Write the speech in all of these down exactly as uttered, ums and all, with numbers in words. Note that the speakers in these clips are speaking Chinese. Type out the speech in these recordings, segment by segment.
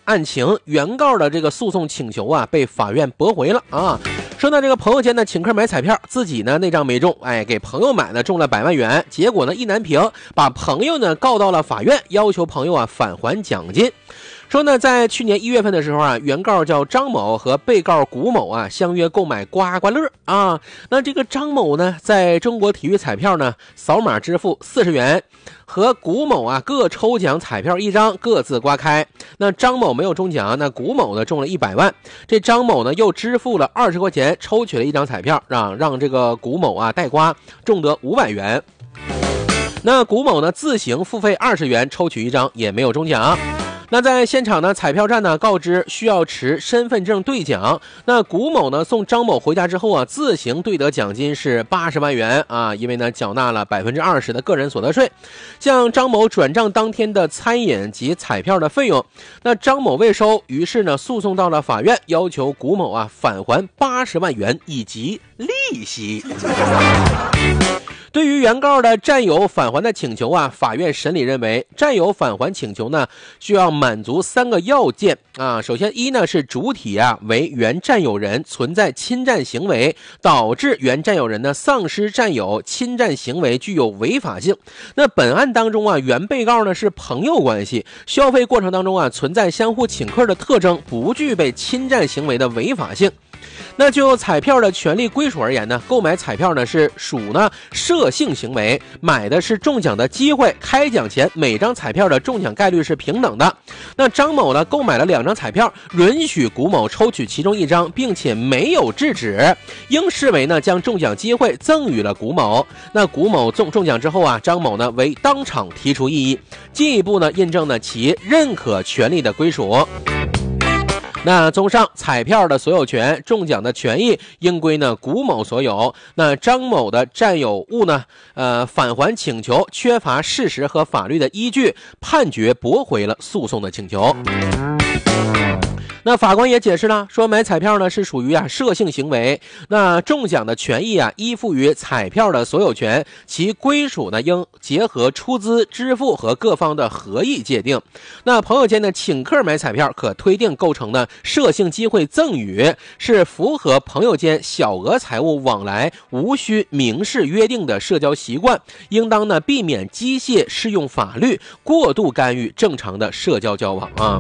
案情，原告的这个诉讼请求啊被法院驳回了啊。说呢，这个朋友间呢请客买彩票，自己呢那张没中，哎，给朋友买的中了百万元，结果呢意难平，把朋友呢告到了法院，要求朋友啊返还奖金。说呢，在去年一月份的时候啊，原告叫张某和被告古某啊相约购买刮刮乐啊。那这个张某呢，在中国体育彩票呢扫码支付四十元，和古某啊各抽奖彩票一张，各自刮开。那张某没有中奖，那古某呢中了一百万。这张某呢又支付了二十块钱，抽取了一张彩票，让让这个古某啊代刮，中得五百元。那古某呢自行付费二十元，抽取一张，也没有中奖。那在现场呢，彩票站呢告知需要持身份证兑奖。那古某呢送张某回家之后啊，自行兑得奖金是八十万元啊，因为呢缴纳了百分之二十的个人所得税，向张某转账当天的餐饮及彩票的费用。那张某未收，于是呢诉讼到了法院，要求古某啊返还八十万元以及利息。对于原告的占有返还的请求啊，法院审理认为，占有返还请求呢需要满足三个要件啊。首先，一呢是主体啊为原占有人存在侵占行为，导致原占有人呢丧失占有，侵占行为具有违法性。那本案当中啊，原被告呢是朋友关系，消费过程当中啊存在相互请客的特征，不具备侵占行为的违法性。那就彩票的权利归属而言呢，购买彩票呢是属呢涉性行为，买的是中奖的机会，开奖前每张彩票的中奖概率是平等的。那张某呢购买了两张彩票，允许古某抽取其中一张，并且没有制止，应视为呢将中奖机会赠予了古某。那古某中中奖之后啊，张某呢为当场提出异议，进一步呢印证了其认可权利的归属。那综上，彩票的所有权、中奖的权益应归呢古某所有。那张某的占有物呢，呃，返还请求缺乏事实和法律的依据，判决驳回了诉讼的请求。那法官也解释了，说买彩票呢是属于啊涉性行为，那中奖的权益啊依附于彩票的所有权，其归属呢应结合出资支付和各方的合意界定。那朋友间呢请客买彩票，可推定构成呢涉性机会赠与，是符合朋友间小额财物往来无需明示约定的社交习惯，应当呢避免机械适用法律，过度干预正常的社交交往啊。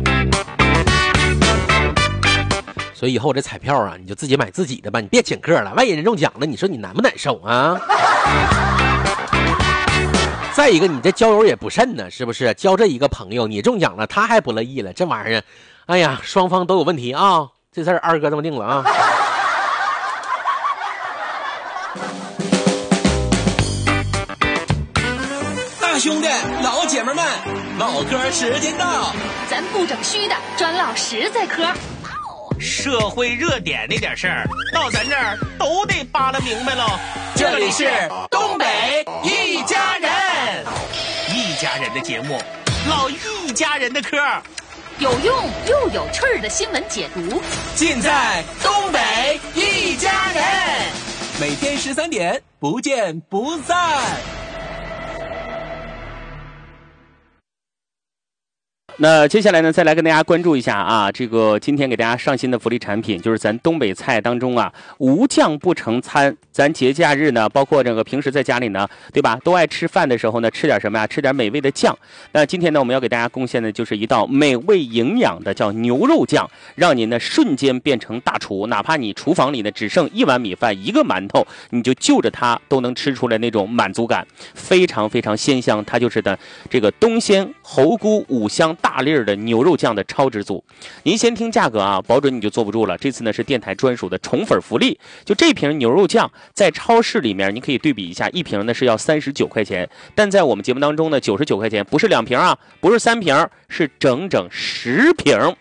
所以以后这彩票啊，你就自己买自己的吧，你别请客了，万一人中奖了，你说你难不难受啊？再一个，你这交友也不慎呢，是不是？交这一个朋友，你中奖了，他还不乐意了，这玩意儿，哎呀，双方都有问题啊！这事儿二哥这么定了啊。 大兄弟，老姐们们，唠嗑时间到， 咱不整虚的，专唠实在嗑。 社会热点那点事儿，到咱这儿都得扒拉明白喽。 这里是东北一家人， 一家人的节目，唠一家人的嗑， 有用又有趣儿的新闻解读， 尽在东北一家人。每天十三点，不见不散。 那接下来呢，再来跟大家关注一下啊，这个今天给大家上新的福利产品，就是咱东北菜当中啊，无酱不成餐。咱节假日呢，包括这个平时在家里呢，对吧，都爱吃饭的时候呢，吃点什么呀？吃点美味的酱。那今天呢，我们要给大家贡献的就是一道美味营养的叫牛肉酱，让您呢瞬间变成大厨，哪怕你厨房里呢只剩一碗米饭、一个馒头，你就就着它都能吃出来那种满足感，非常非常鲜香。它就是的这个东鲜猴菇五香大粒儿的牛肉酱的超值组。您先听价格啊，保准你就坐不住了。这次呢是电台专属的宠粉福利，就这瓶牛肉酱在超市里面你可以对比一下，一瓶呢是要三十九块钱，但在我们节目当中呢九十九块钱，不是两瓶啊，不是三瓶，是整整十瓶。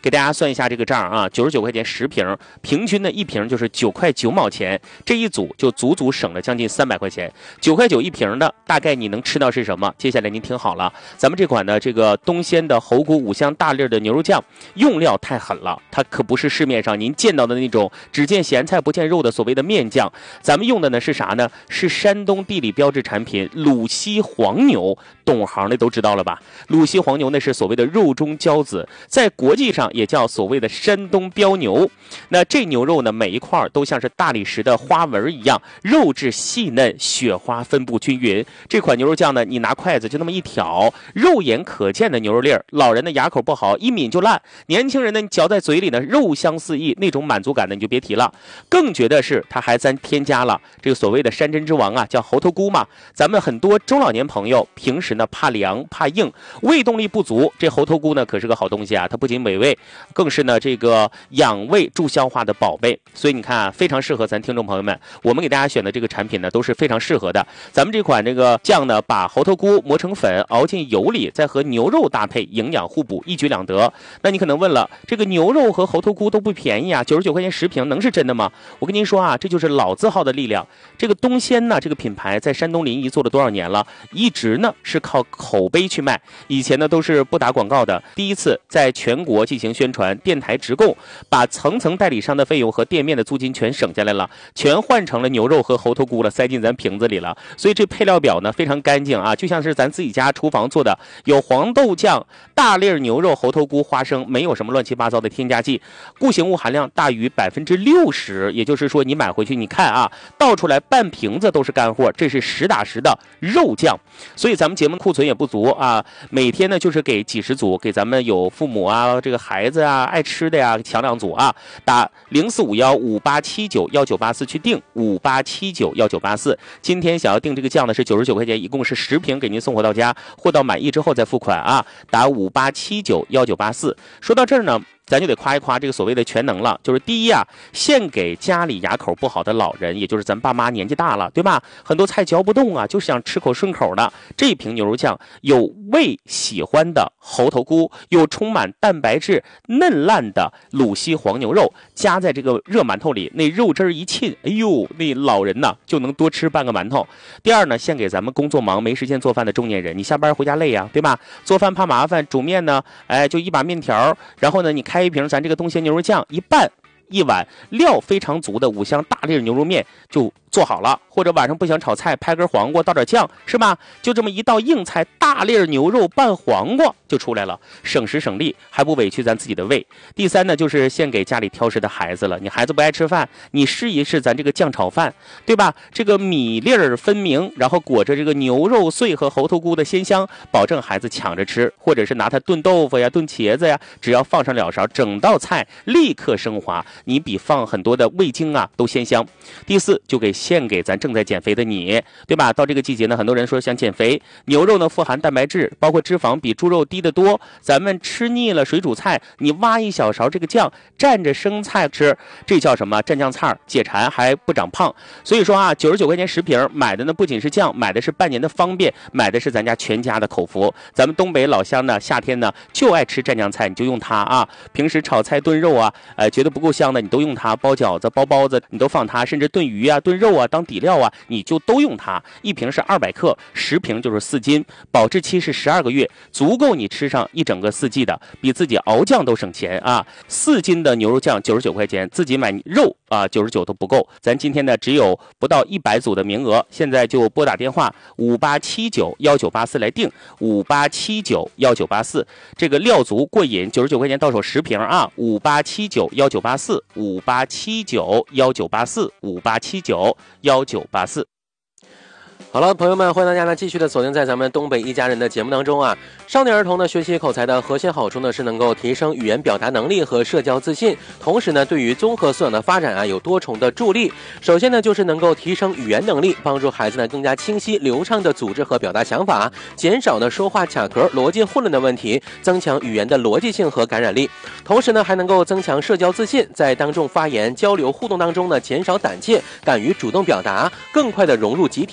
给大家算一下这个账啊，九十九块钱十瓶，平均的一瓶就是九块九毛钱，这一组就足足省了将近三百块钱。九块九一瓶的，大概你能吃到是什么？接下来您听好了，咱们这款的这个东鲜的猴骨五香大粒的牛肉酱，用料太狠了，它可不是市面上您见到的那种只见咸菜不见肉的所谓的面酱，咱们用的呢是啥呢？是山东地理标志产品鲁西黄牛，懂行的都知道了吧？鲁西黄牛那是所谓的肉中骄子，在国际上也叫所谓的山东标牛。那这牛肉呢，每一块都像是大理石的花纹一样，肉质细嫩，雪花分布均匀。这款牛肉酱呢，你拿筷子就那么一挑，肉眼可见的牛肉粒儿，老人的牙口不好，一抿就烂；年轻人呢，你嚼在嘴里呢，肉香四溢，那种满足感呢，你就别提了。更绝的是，它还咱添加了这个所谓的山珍之王啊，叫猴头菇嘛。咱们很多中老年朋友平时呢怕凉怕硬，胃动力不足，这猴头菇呢可是个好东西啊，它不仅美味，更是呢这个养胃助消化的宝贝。所以你看啊，非常适合咱听众朋友们，我们给大家选的这个产品呢都是非常适合的。咱们这款这个酱呢，把猴头菇磨成粉，熬进油里，再和牛肉搭配，营养互补，一举两得。那你可能问了，这个牛肉和猴头菇都不便宜啊，九十九块钱十瓶，能是真的吗？我跟您说啊，这就是老字号的力量。这个东鲜呢，这个品牌在山东临沂做了多少年了？一直呢是靠口碑去卖，以前呢都是不打广告的，第一次在全国进行宣传，电台直供，把层层代理商的费用和店面的租金全省下来了，全换成了牛肉和猴头菇了，塞进咱瓶子里了。所以这配料表呢非常干净啊，就像是咱自己家厨房做的，有黄豆酱、大粒牛肉、猴头菇、花生，没有什么乱七八糟的添加剂，固形物含量大于百分之六十，也就是说你买回去你看啊，倒出来半瓶子都是干货，这是实打实的肉酱。所以咱们节目库存也不足啊，每天呢就是给几十组，给咱们有父母啊、这个孩子啊、爱吃的呀，抢两组啊，打零四五幺五八七九幺九八四去订五八七九幺九八四。今天想要订这个酱呢是九十九块钱，一共是十瓶给您送货到家，货到满意之后再付款啊，打五八七九幺九八四。说到这儿呢，咱就得夸一夸这个所谓的全能了，就是第一啊，献给家里牙口不好的老人，也就是咱爸妈年纪大了，对吧？很多菜嚼不动啊，就想吃口顺口的。这瓶牛肉酱有胃喜欢的猴头菇，有充满蛋白质嫩烂的鲁西黄牛肉，加在这个热馒头里，那肉汁一沁，哎呦，那老人呐就能多吃半个馒头。第二呢，献给咱们工作忙没时间做饭的中年人，你下班回家累呀、啊，对吧？做饭怕麻烦，煮面呢，哎，就一把面条，然后呢，你开一瓶咱这个东鲜牛肉酱，一拌一碗料非常足的五香大粒牛肉面就做好了。或者晚上不想炒菜，拍根黄瓜倒点酱，是吧？就这么一道硬菜，大粒牛肉拌黄瓜就出来了，省时省力，还不委屈咱自己的胃。第三呢，就是献给家里挑食的孩子了。你孩子不爱吃饭，你试一试咱这个酱炒饭，对吧？这个米粒儿分明，然后裹着这个牛肉碎和猴头菇的鲜香，保证孩子抢着吃。或者是拿它炖豆腐呀、炖茄子呀，只要放上两勺，整道菜立刻升华，你比放很多的味精啊都鲜香。第四，就给献给咱正在减肥的你，对吧？到这个季节呢，很多人说想减肥，牛肉呢富含蛋白质，包括脂肪比猪肉低得多。咱们吃腻了水煮菜，你挖一小勺这个酱，蘸着生菜吃，这叫什么？蘸酱菜，解馋还不长胖。所以说啊，九十九块钱十瓶，买的呢不仅是酱，买的是半年的方便，买的是咱家全家的口福。咱们东北老乡呢，夏天呢就爱吃蘸酱菜，你就用它啊。平时炒菜炖肉啊，呃，觉得不够香的，你都用它；包饺子、包包子，你都放它；甚至炖鱼啊、炖肉啊当底料啊，你就都用它。一瓶是二百克，十瓶就是四斤，保质期是十二个月，足够你吃上一整个四季的，比自己熬酱都省钱啊！四斤的牛肉酱九十九块钱，自己买肉啊九十九都不够。咱今天呢只有不到一百组的名额，现在就拨打电话五八七九幺九八四来订，五八七九幺九八四。这个料足过瘾，九十九块钱到手十瓶啊！五八七九幺九八四，五八七九幺九八四，五八七九幺九八四。 好了，朋友们，欢迎大家呢继续的锁定在咱们东北一家人的节目当中啊。少年儿童呢学习口才的核心好处呢是能够提升语言表达能力和社交自信，同时呢对于综合素养的发展啊有多重的助力。首先呢就是能够提升语言能力，帮助孩子呢更加清晰流畅的组织和表达想法，减少呢说话卡壳、逻辑混乱的问题，增强语言的逻辑性和感染力。同时呢还能够增强社交自信，在当众发言交流互动当中呢减少胆怯，敢于主动表达，更快的融入集体，提升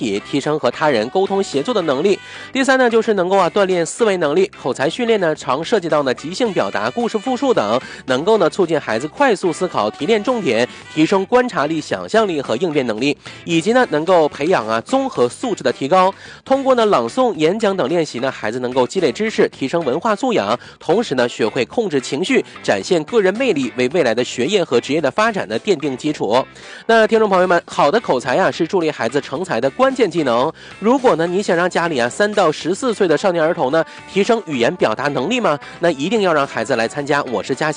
升和他人沟通协作的能力。第三呢，就是能够啊锻炼思维能力。口才训练呢，常涉及到呢即兴表达、故事复述等，能够呢促进孩子快速思考、提炼重点，提升观察力、想象力和应变能力，以及呢能够培养啊综合素质的提高。通过呢朗诵、演讲等练习呢，孩子能够积累知识，提升文化素养，同时呢学会控制情绪，展现个人魅力，为未来的学业和职业的发展呢奠定基础。那听众朋友们，好的口才啊是助力孩子成才的关键技能。如果呢你想让家里啊三到十四岁的少年儿童呢提升语言表达能力吗？那一定要让孩子来参加我是家